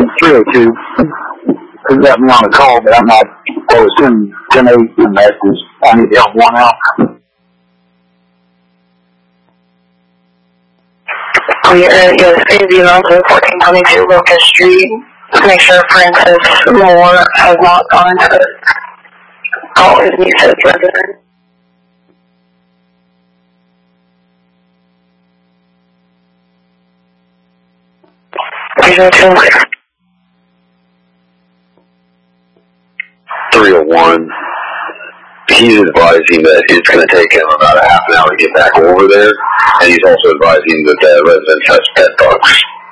302. He got me on the call, but I'm not. I was in 10-8 and that is, I need to help one out. We are just busy on 1422 Locust Street. Make sure Francis Moore has not gone into all his nieces residence. Vision 2. 301. He's advising that it's going to take him about a half an hour to get back over there, and he's also advising that the residence has pet bugs.